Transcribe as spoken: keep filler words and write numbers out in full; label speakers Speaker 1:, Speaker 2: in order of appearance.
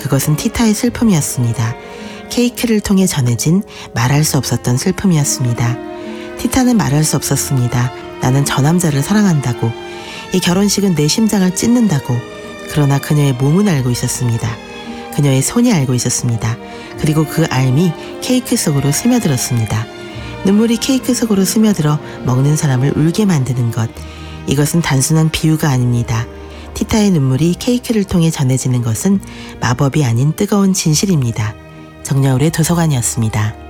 Speaker 1: 그것은 티타의 슬픔이었습니다. 케이크를 통해 전해진 말할 수 없었던 슬픔이었습니다. 티타는 말할 수 없었습니다. 나는 저 남자를 사랑한다고. 이 결혼식은 내 심장을 찢는다고. 그러나 그녀의 몸은 알고 있었습니다. 그녀의 손이 알고 있었습니다. 그리고 그 알미 케이크 속으로 스며들었습니다. 눈물이 케이크 속으로 스며들어 먹는 사람을 울게 만드는 것. 이것은 단순한 비유가 아닙니다. 티타의 눈물이 케이크를 통해 전해지는 것은 마법이 아닌 뜨거운 진실입니다. 정여울의 도서관이었습니다.